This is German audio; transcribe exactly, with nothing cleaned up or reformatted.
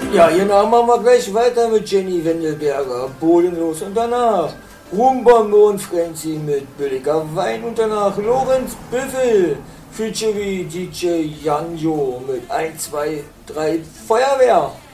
Ja, genau, machen wir gleich weiter mit Jenny Wendelberger, Bodenlos und danach Rumbombe und Frenzy mit billiger Wein und danach Lorenz Büffel, featuring D J Janjo mit eins, zwei, drei Feuerwehr.